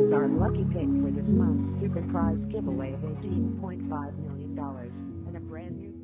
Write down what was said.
is our lucky pick for this month's super prize giveaway of $18.5 million and a brand new